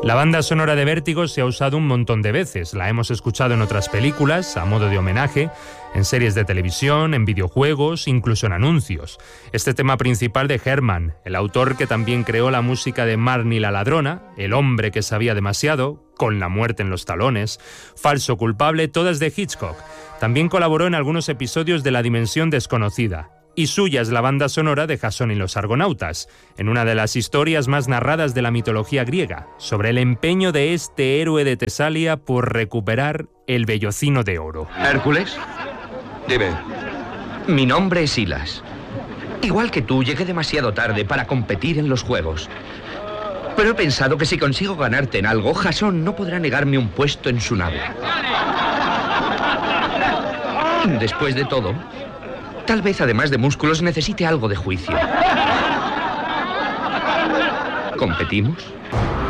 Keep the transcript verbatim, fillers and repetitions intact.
La banda sonora de Vértigo se ha usado un montón de veces. La hemos escuchado en otras películas, a modo de homenaje, en series de televisión, en videojuegos, incluso en anuncios. Este tema principal de Herman, el autor que también creó la música de Marnie la ladrona, El hombre que sabía demasiado, Con la muerte en los talones, Falso culpable, todas de Hitchcock. También colaboró en algunos episodios de La dimensión desconocida. Y suya es la banda sonora de Jasón y los Argonautas, en una de las historias más narradas de la mitología griega, sobre el empeño de este héroe de Tesalia por recuperar el vellocino de oro. ¿Hércules? Dime. Mi nombre es Silas. Igual que tú, llegué demasiado tarde para competir en los juegos. Pero he pensado que si consigo ganarte en algo, Jasón no podrá negarme un puesto en su nave. Después de todo, tal vez, además de músculos, necesite algo de juicio. ¿Competimos?